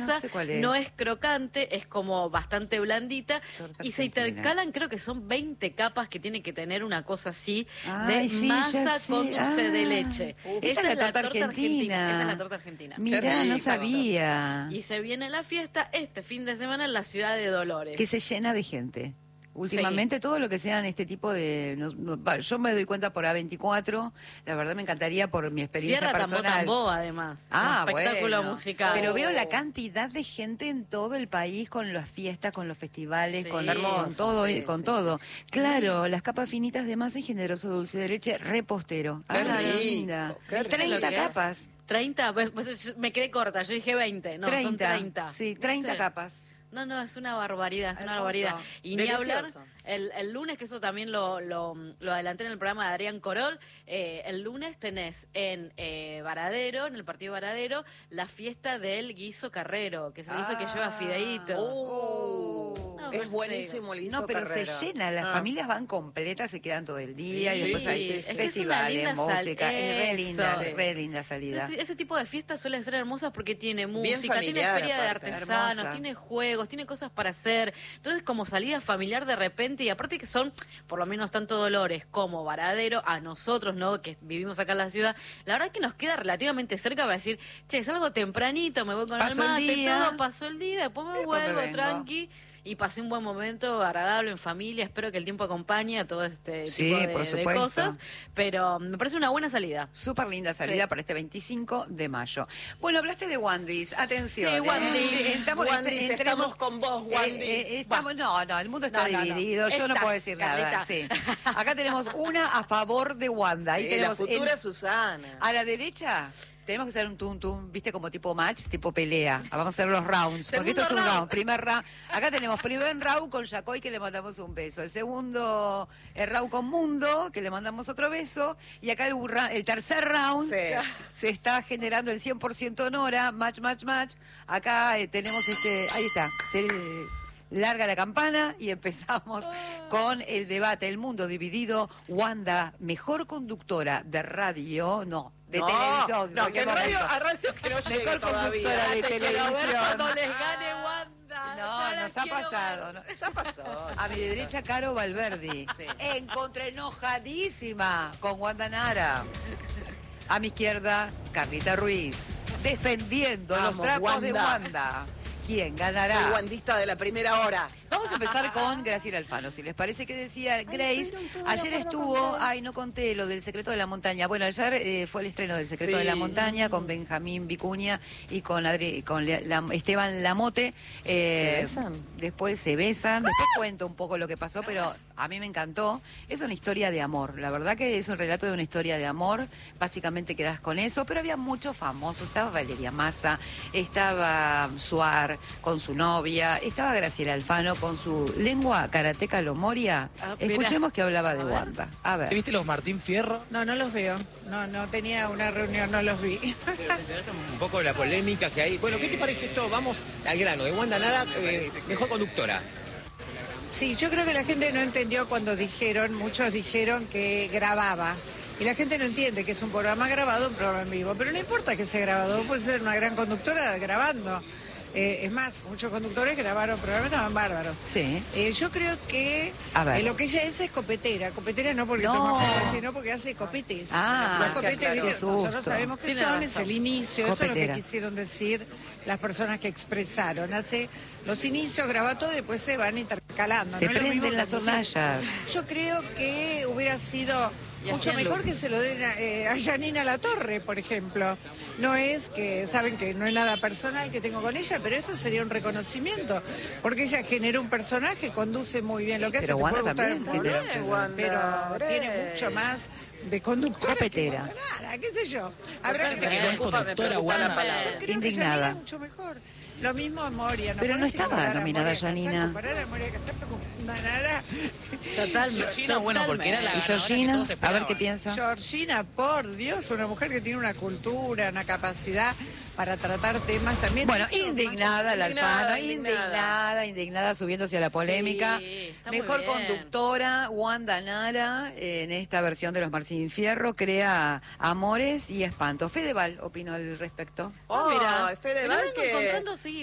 masa, sé cuál es. no es crocante, es como bastante blandita, Torta y se argentina. intercalan, creo que son 20 capas que tiene que tener una cosa así, Ay, de sí, ya masa sé. con dulce de leche. Esa es la torta argentina. Esa es la torta argentina. Mirá, no rica. sabía. Y se viene la fiesta este fin de semana en la ciudad de Dolores. Que se llena de gente. Últimamente todo lo que sean este tipo de... yo me doy cuenta por A24, la verdad me encantaría por mi experiencia Cierra personal. Tambo Tambo, además. Ah, un espectáculo bueno. musical. Pero veo la cantidad de gente en todo el país con las fiestas, con los festivales, Sí. con Hermoso, todo, sí, con sí, todo. Claro, las capas finitas de masa y generoso dulce de leche, repostero. Qué rico, linda. qué rico. 30 ¿Lo que es? capas. 30, pues, me quedé corta, yo dije 20, no, son 30. Sí, 30 ¿Viste? capas. No, es una barbaridad, es una Hermoso. barbaridad. Y ni Delicioso. hablar, el lunes, que eso también lo adelanté en el programa de Adrián Corol, el lunes tenés en Varadero, en el partido Varadero, la fiesta del guiso carrero, que es el guiso que lleva fideitos. No, pues Es buenísimo el guiso No, pero carrero. se llena, las familias van completas, se quedan todo el día Sí, y después sí, hay sí, sí. Es que es una festivales, linda música, es eso. re linda salida. Ese tipo de fiestas suelen ser hermosas porque tiene Bien música, tiene familiar, feria de aparte. artesanos, Hermosa. tiene juegos, tiene cosas para hacer. Entonces, como salida familiar de repente, y aparte que son, por lo menos tanto Dolores como Varadero, a nosotros, ¿no?, que vivimos acá en la ciudad, la verdad que nos queda relativamente cerca para decir, che, salgo tempranito, me voy con Paso el el mate, día. todo, pasó el día, después me Después me vuelvo vengo. tranqui. Y pasé un buen momento, agradable, en familia. Espero que el tiempo acompañe a todo este Sí, tipo por de supuesto. cosas. Pero me parece una buena salida. Súper linda salida Sí. para este 25 de mayo. Bueno, hablaste de Wandis, atención. Sí, Wandis. Wandis, estamos con vos, Wandis. No, el mundo está No. dividido, yo no Estás, puedo decir nada. Carlita. Sí. Acá tenemos una a favor de Wanda. Ahí La tenemos futura Susana. a la derecha. Tenemos que hacer un tum, viste, como tipo match, tipo pelea. Vamos a hacer los rounds, porque esto es un Segundo round. round. Primer round. Acá tenemos primer round con Yacoy, que le mandamos un beso. El segundo, el round con Mundo, que le mandamos otro beso. Y acá el tercer round Sí. se está generando el 100% Nora, match. Acá tenemos ahí está, se larga la campana y empezamos con el debate. El mundo dividido. Wanda, mejor conductora de radio, de televisión. No, en que en cualquier radio, momento. a radio que no llegue Mejor todavía. conductora de televisión. Cuando les gane Wanda. No, Ya la nos ha quiero pasado. ver. ¿no? Ya pasó. A mi derecha, Caro Valverdi. Sí. En contra, enojadísima con Wanda Nara. A mi izquierda, Carlita Ruiz. Defendiendo los Vamos, trapos de Wanda. Wanda. ¿Quién ganará? Soy guandista de la primera hora. Vamos a empezar con Graciela Alfano, si les parece. Que decía Grace, estoy de ayer acuerdo estuvo, con Grace. no conté lo del Secreto de la Montaña. Bueno, ayer fue el estreno del Secreto Sí. de la Montaña con Benjamín Vicuña y con Esteban Lamote. ¿Se besan? Después se besan, después cuento un poco lo que pasó, pero a mí me encantó. Es una historia de amor, la verdad que es un relato de una historia de amor. Básicamente quedás con eso, pero había muchos famosos. Estaba Valeria Massa, estaba Suar con su novia, estaba Graciela Alfano con su lengua karateca Lomoria. Ah, mira. Escuchemos que hablaba de A ver. Wanda. A ver. ¿Viste los Martín Fierro? No los veo. No tenía una reunión, no los vi. ¿Te interesa un poco de la polémica que hay? Bueno, ¿qué te parece esto? Vamos al grano. De Wanda Nara, mejor conductora. Sí, yo creo que la gente no entendió cuando muchos dijeron que grababa. Y la gente no entiende que es un programa grabado, un programa en vivo. Pero no importa que sea grabado, puede ser una gran conductora grabando. Es más, muchos conductores grabaron programas, estaban bárbaros. Sí. Yo creo que A ver. lo que ella es copetera. Copetera no porque No. toma copas, sino porque hace copetes. Ah, Los copetes, claro. ¿viste? Qué susto. Nosotros sabemos qué Tiene son, es razón. el inicio, eso es lo Copetera. que quisieron decir las personas que expresaron. Hace los inicios, graba todo y después se van intercalando. Se no es lo mismo prenden que las música. hornallas. Yo creo que hubiera sido Y mucho hacían mejor look. que se lo den a Janina Latorre, por ejemplo. No es que, saben que no es nada personal que tengo con ella, pero esto sería un reconocimiento, porque ella generó un personaje, conduce muy bien lo que hace, Pero te puede Wanda gustar también el tiene- programa, Wanda, pero Grace. tiene mucho más de conductora Copetera. que nada, qué sé yo. Habrá que Me que no es preocupa, me conductora, preocupa Wanda. la palabra. yo creo Indignada. que Janina es mucho mejor. Lo mismo Moria. Pero no podés estaba comparar a nominada Moria Kazan, Janina. comparar a Moria Kazan con Nara. Totalmente. Georgina, bueno, porque era la ¿Y ganadora que Georgina? todos A ver esperaban. qué piensa. Georgina, por Dios, una mujer que tiene una cultura, una capacidad para tratar temas también. Bueno, mucho más indignada la Alfano, Indignada. indignada, subiéndose a la polémica. Sí, está muy Mejor bien. conductora, Wanda Nara, en esta versión de los Martín Fierro, crea amores y espanto. Fedeval opinó al respecto. Oh, Mira, Fedeval me lo vengo que... encontrando seguido.